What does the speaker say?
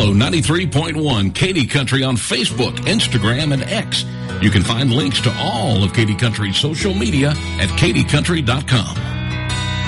Follow 93.1 Katy Country on Facebook, Instagram, and X. You can find links to all of Katy Country's social media at katycountry.com.